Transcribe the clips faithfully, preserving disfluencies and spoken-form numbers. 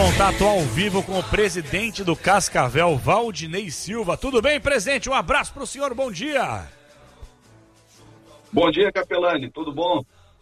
contato ao vivo com o presidente do Cascavel, Valdinei Silva. Tudo bem, presidente? Um abraço para o senhor, bom dia. Bom dia, Capelani, tudo bom?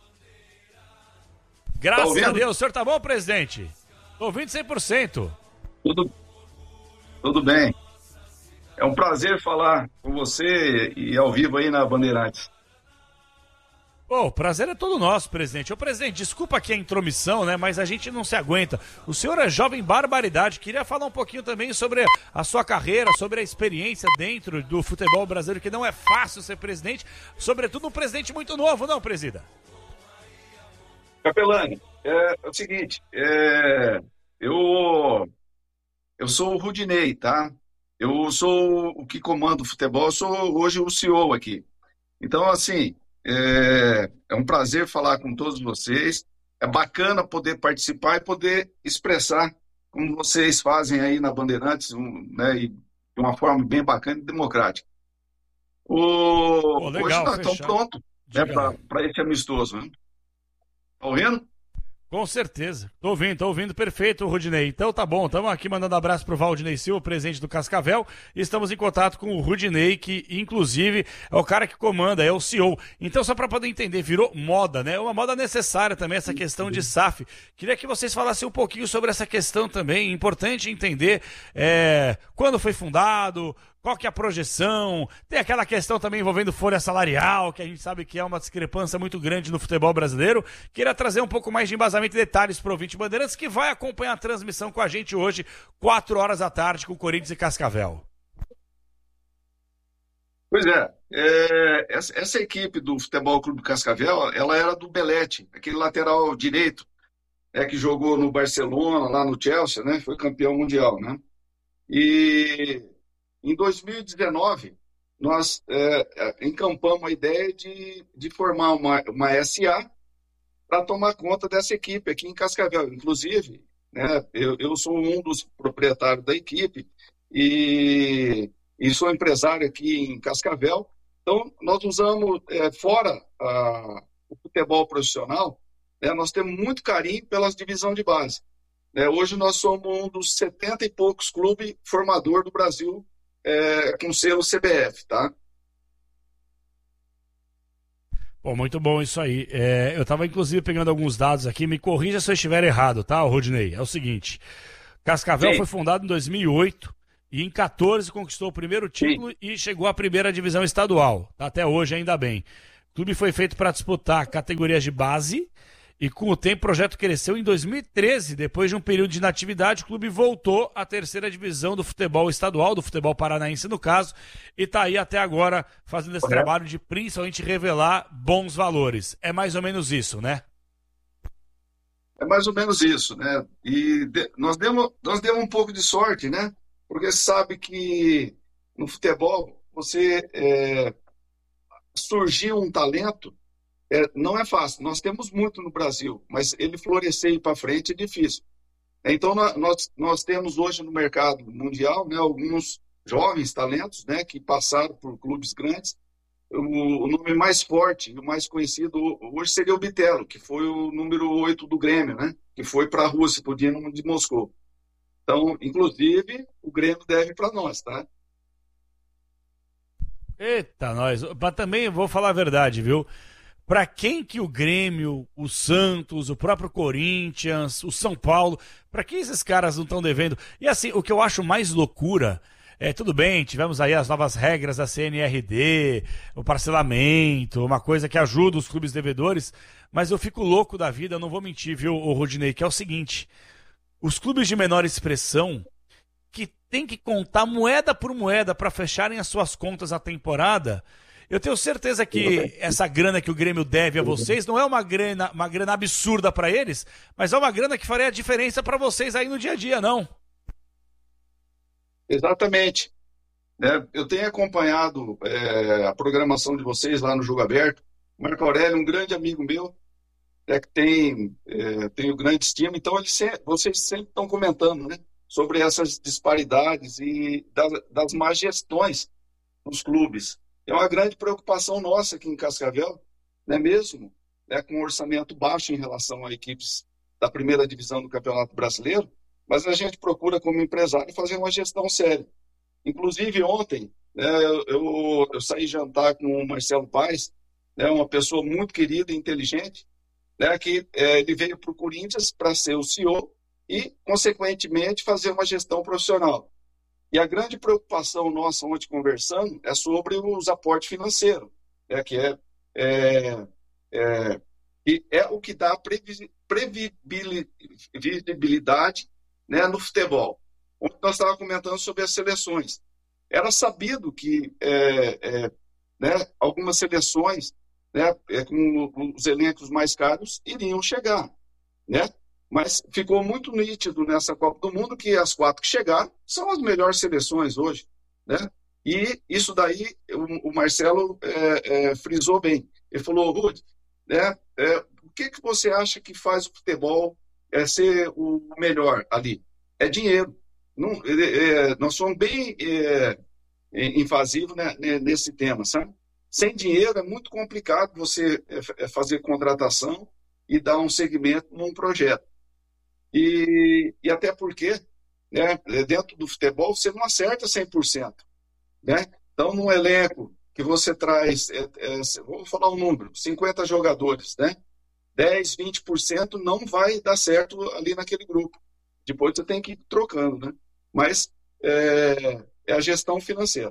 Graças tá a Deus. O senhor tá bom, presidente? Tô ouvindo cem por cento. Tudo, tudo bem. É um prazer falar com você e ao vivo aí na Bandeirantes. Pô, o prazer é todo nosso, presidente. Ô, presidente, desculpa aqui a intromissão, né? Mas a gente não se aguenta. O senhor é jovem barbaridade. Queria falar um pouquinho também sobre a sua carreira, sobre a experiência dentro do futebol brasileiro, que não é fácil ser presidente. Sobretudo um presidente muito novo, não, presida? Capelani, é, é o seguinte, é, eu, eu sou o Rudinei, tá? Eu sou o que comanda o futebol, eu sou hoje o C E O aqui. Então, assim... É, é um prazer falar com todos vocês. É bacana poder participar e poder expressar como vocês fazem aí na Bandeirantes, um, né, e de uma forma bem bacana e democrática. O... Pô, legal, hoje nós estamos prontos, né, para esse amistoso. Né? Tá ouvindo? Com certeza. Tô ouvindo, tô ouvindo perfeito, Rudinei. Então tá bom, estamos aqui mandando abraço pro Valdinei Silva, presidente do Cascavel, e estamos em contato com o Rudinei, que inclusive é o cara que comanda, é o C E O. Então, só para poder entender, virou moda, né? Uma moda necessária também, essa questão de S A F. Queria que vocês falassem um pouquinho sobre essa questão também, importante entender é, quando foi fundado, qual que é a projeção, tem aquela questão também envolvendo folha salarial, que a gente sabe que é uma discrepância muito grande no futebol brasileiro. Queria trazer um pouco mais de embasamento e detalhes para o ouvinte Bandeirantes, que vai acompanhar a transmissão com a gente hoje, quatro horas da tarde, com Corinthians e Cascavel. Pois é, é essa, essa equipe do Futebol Clube Cascavel, ela era do Belete, aquele lateral direito, é, que jogou no Barcelona, lá no Chelsea, né, foi campeão mundial, né, e... Em dois mil e dezenove, nós é, encampamos a ideia de, de formar uma, uma S A para tomar conta dessa equipe aqui em Cascavel. Inclusive, né, eu, eu sou um dos proprietários da equipe e, e sou empresário aqui em Cascavel. Então, nós usamos, é, fora a, o futebol profissional, né, nós temos muito carinho pelas divisões de base. Né, hoje nós somos um dos setenta e poucos clubes formador do Brasil, É, com selo C B F, tá? Bom, muito bom isso aí. É, eu estava inclusive pegando alguns dados aqui, me corrija se eu estiver errado, tá, Rodinei? É o seguinte, Cascavel Sim. foi fundado em dois mil e oito e em quatorze conquistou o primeiro título Sim. e chegou à primeira divisão estadual, tá? Até hoje ainda bem. O clube foi feito para disputar categorias de base e com o tempo o projeto cresceu. Em dois mil e treze, depois de um período de inatividade, o clube voltou à terceira divisão do futebol estadual, do futebol paranaense no caso, e está aí até agora fazendo esse Correto. trabalho de principalmente revelar bons valores. É mais ou menos isso, né? É mais ou menos isso, né? E de, nós, demos, nós demos um pouco de sorte, né? Porque você sabe que no futebol você é, surgiu um talento. É, não é fácil, nós temos muito no Brasil, mas ele florescer e ir para frente é difícil. Então, nós, nós temos hoje no mercado mundial, né, alguns jovens talentos, né, que passaram por clubes grandes. O, o nome mais forte e o mais conhecido hoje seria o Bitelo, que foi o número oito do Grêmio, né, que foi para a Rússia, para o Dinamo de Moscou. Então, inclusive, o Grêmio deve para nós, tá? Eita, nós. Mas também vou falar a verdade, viu? Para quem que o Grêmio, o Santos, o próprio Corinthians, o São Paulo, para que esses caras não estão devendo? E assim, o que eu acho mais loucura, é tudo bem, tivemos aí as novas regras da C N R D, o parcelamento, uma coisa que ajuda os clubes devedores, mas eu fico louco da vida, eu não vou mentir, viu, o Rodinei, que é o seguinte, os clubes de menor expressão, que tem que contar moeda por moeda para fecharem as suas contas a temporada... Eu tenho certeza que essa grana que o Grêmio deve a vocês não é uma grana, uma grana absurda para eles, mas é uma grana que faria a diferença para vocês aí no dia a dia, não? Exatamente. É, eu tenho acompanhado é, a programação de vocês lá no Jogo Aberto. O Marco Aurélio, um grande amigo meu, é, que tem, é, tenho grande estima, então eles se, vocês sempre estão comentando, né, sobre essas disparidades e das, das más gestões dos clubes. É uma grande preocupação nossa aqui em Cascavel, não é mesmo? É, com um orçamento baixo em relação a equipes da primeira divisão do Campeonato Brasileiro, mas a gente procura, como empresário, fazer uma gestão séria. Inclusive, ontem, né, eu, eu, eu saí jantar com o Marcelo Paes, né, uma pessoa muito querida e inteligente, né, que é, ele veio para o Corinthians para ser o C E O e, consequentemente, fazer uma gestão profissional. E a grande preocupação nossa, ontem conversando, é sobre os aportes financeiros, né, que é, é, é, que é o que dá previsibilidade, né, no futebol. Ontem nós estávamos comentando sobre as seleções. Era sabido que é, é, né, algumas seleções, né, com os elencos mais caros iriam chegar, né? Mas ficou muito nítido nessa Copa do Mundo que as quatro que chegaram são as melhores seleções hoje, né? E isso daí o, o Marcelo é, é, frisou bem. Ele falou, Rudy, né, é, o que, que você acha que faz o futebol é, ser o melhor ali? É dinheiro. Não, é, é, nós somos bem é, invasivos, né, nesse tema, sabe? Sem dinheiro é muito complicado você fazer contratação e dar um segmento num projeto. E, e até porque, né, dentro do futebol, você não acerta cem por cento. Né? Então, num elenco que você traz, é, é, vou falar um número, cinquenta jogadores, né? dez, vinte por cento não vai dar certo ali naquele grupo. Depois você tem que ir trocando, né? Mas é, é a gestão financeira.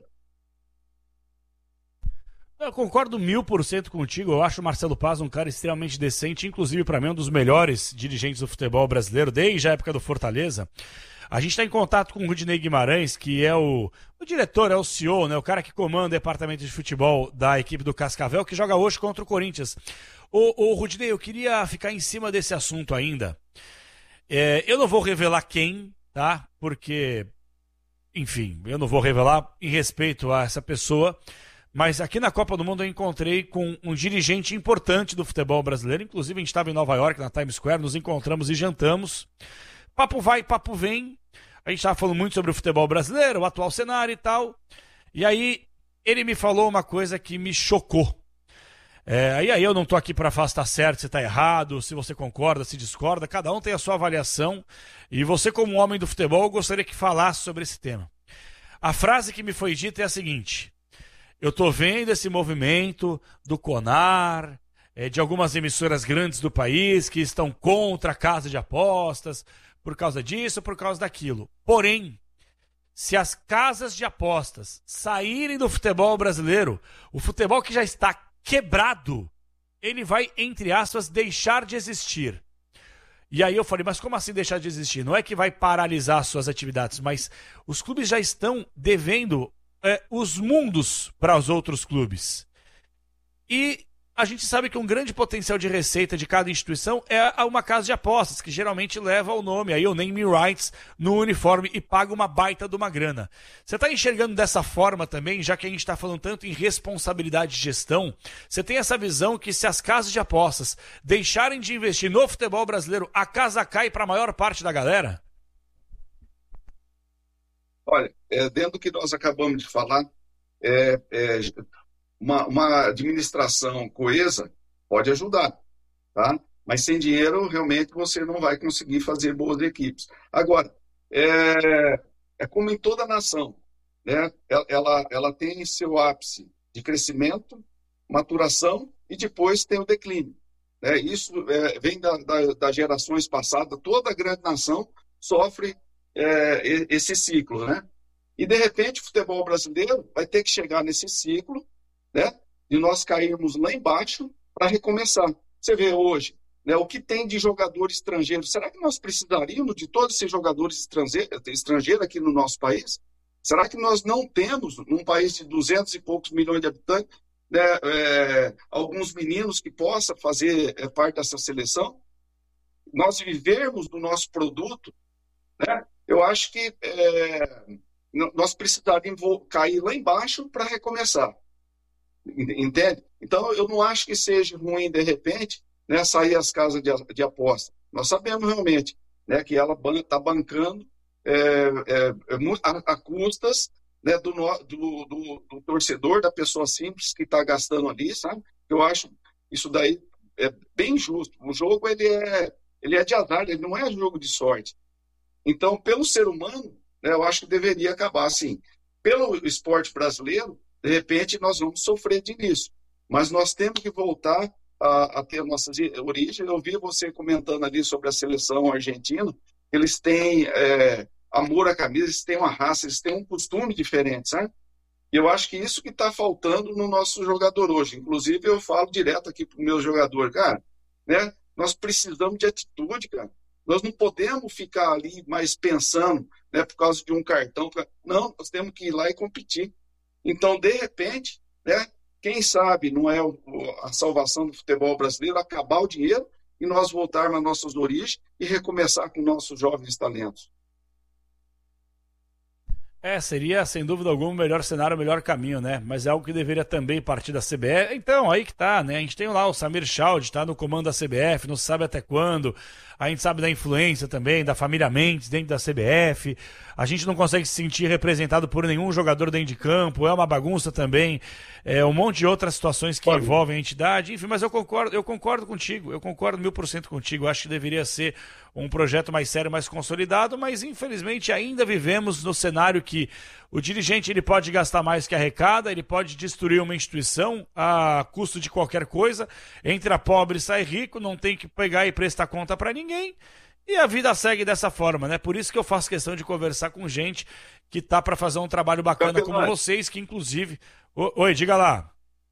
Eu concordo mil por cento contigo. Eu acho o Marcelo Paes um cara extremamente decente, inclusive para mim um dos melhores dirigentes do futebol brasileiro desde a época do Fortaleza. A gente está em contato com o Rudinei Guimarães, que é o, o diretor, é o C E O, né, o cara que comanda o departamento de futebol da equipe do Cascavel, que joga hoje contra o Corinthians. Ô, ô Rudinei, eu queria ficar em cima desse assunto ainda. É, eu não vou revelar quem, tá? Porque, enfim, eu não vou revelar em respeito a essa pessoa. Mas aqui na Copa do Mundo eu encontrei com um dirigente importante do futebol brasileiro. Inclusive a gente estava em Nova York, na Times Square, nos encontramos e jantamos. Papo vai, papo vem. A gente estava falando muito sobre o futebol brasileiro, o atual cenário e tal. E aí ele me falou uma coisa que me chocou. É, e aí eu não estou aqui para falar se está certo, se está errado, se você concorda, se discorda. Cada um tem a sua avaliação. E você, como homem do futebol, eu gostaria que falasse sobre esse tema. A frase que me foi dita é a seguinte: eu estou vendo esse movimento do CONAR, é, de algumas emissoras grandes do país que estão contra a casa de apostas, por causa disso, por causa daquilo. Porém, se as casas de apostas saírem do futebol brasileiro, o futebol que já está quebrado, ele vai, entre aspas, deixar de existir. E aí eu falei, mas como assim deixar de existir? Não é que vai paralisar suas atividades, mas os clubes já estão devendo É, os mundos para os outros clubes. E a gente sabe que um grande potencial de receita de cada instituição é uma casa de apostas, que geralmente leva o nome, aí o name rights, no uniforme e paga uma baita de uma grana. Você está enxergando dessa forma também, já que a gente está falando tanto em responsabilidade de gestão? Você tem essa visão que se as casas de apostas deixarem de investir no futebol brasileiro, a casa cai para a maior parte da galera? Olha, é, dentro do que nós acabamos de falar, é, é, uma, uma administração coesa pode ajudar, tá? Mas sem dinheiro, realmente, você não vai conseguir fazer boas equipes. Agora, é, é como em toda nação, né? Ela, ela tem seu ápice de crescimento, maturação e depois tem o declínio. Né? Isso é, vem da, da, das gerações passadas, toda grande nação sofre É, esse ciclo, né? E de repente o futebol brasileiro vai ter que chegar nesse ciclo, né? E nós cairmos lá embaixo para recomeçar. Você vê hoje, né? O que tem de jogador estrangeiro? Será que nós precisaríamos de todos esses jogadores estrangeiros aqui no nosso país? Será que nós não temos, num país de duzentos e poucos milhões de habitantes, né, é, alguns meninos que possam fazer é, parte dessa seleção? Nós vivermos do nosso produto, né? Eu acho que é, nós precisaríamos cair lá embaixo para recomeçar. Entende? Então, eu não acho que seja ruim, de repente, né, sair as casas de, de aposta. Nós sabemos realmente, né, que ela está bancando é, é, a, a custas, né, do, do, do, do torcedor, da pessoa simples que está gastando ali, sabe? Eu acho isso daí é bem justo. O jogo ele é, ele é de azar, ele não é jogo de sorte. Então, pelo ser humano, né, eu acho que deveria acabar assim. Pelo esporte brasileiro, de repente, nós vamos sofrer de início. Mas nós temos que voltar a, a ter nossas origens. Eu vi você comentando ali sobre a seleção argentina. Eles têm é, amor à camisa, eles têm uma raça, eles têm um costume diferente, sabe? E eu acho que isso que está faltando no nosso jogador hoje. Inclusive, eu falo direto aqui para o meu jogador, cara, né? Nós precisamos de atitude, cara. Nós não podemos ficar ali mais pensando, né, por causa de um cartão. Não, nós temos que ir lá e competir. Então, de repente, né, quem sabe não é a salvação do futebol brasileiro acabar o dinheiro e nós voltarmos às nossas origens e recomeçar com nossos jovens talentos. É, seria, sem dúvida alguma, o melhor cenário, o melhor caminho, né? Mas é algo que deveria também partir da C B F. Então, aí que tá, né? A gente tem lá o Samir Chaud, tá no comando da C B F, não se sabe até quando. A gente sabe da influência também, da família Mendes dentro da C B F. A gente não consegue se sentir representado por nenhum jogador dentro de campo. É uma bagunça também. É um monte de outras situações que Pode. envolvem a entidade. Enfim, mas eu concordo, eu concordo contigo. Eu concordo mil por cento contigo. Eu acho que deveria ser um projeto mais sério, mais consolidado, mas infelizmente ainda vivemos no cenário que o dirigente ele pode gastar mais que arrecada, ele pode destruir uma instituição a custo de qualquer coisa, entra pobre e sai rico, não tem que pegar e prestar conta para ninguém, e a vida segue dessa forma, né? Por isso que eu faço questão de conversar com gente que tá para fazer um trabalho bacana Campeão. como vocês, que inclusive... Oi, diga lá.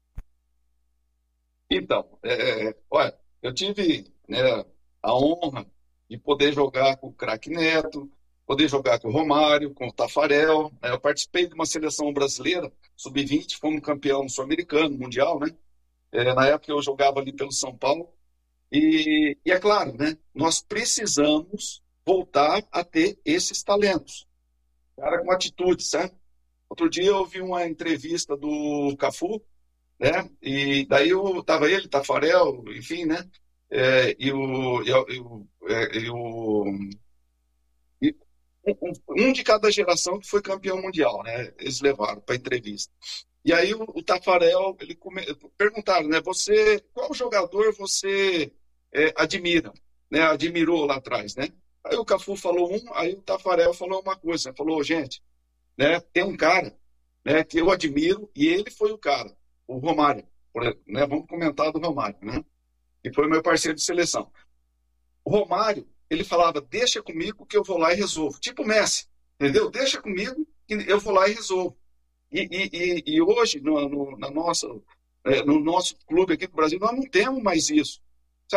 Então, é, olha, eu tive, né, a honra de poder jogar com o craque Neto, poder jogar com o Romário, com o Tafarel. Né? Eu participei de uma seleção brasileira, sub vinte, fomos campeão sul-americano, mundial, né? É, na época eu jogava ali pelo São Paulo. E, e é claro, né? Nós precisamos voltar a ter esses talentos. Cara com atitude, certo? Outro dia eu vi uma entrevista do Cafu, né? E daí eu, tava ele, Tafarel, enfim, né? É, e o, e, o- e o, é, e o e um, um um de cada geração que foi campeão mundial, né? Eles levaram para entrevista. E aí o, o Tafarel, ele come, perguntaram, né? Você, qual jogador você é, admira, né? Admirou lá atrás, né? Aí o Cafu falou um, aí o Tafarel falou uma coisa, né? Falou, gente, né? Tem um cara, né? Que eu admiro e ele foi o cara, o Romário, por exemplo, né? Vamos comentar do Romário, né? Que foi meu parceiro de seleção. O Romário, ele falava, deixa comigo que eu vou lá e resolvo. Tipo o Messi, entendeu? Deixa comigo que eu vou lá e resolvo. E, e, e, e hoje, no, no, na nossa, é, no nosso clube aqui do Brasil, nós não temos mais isso.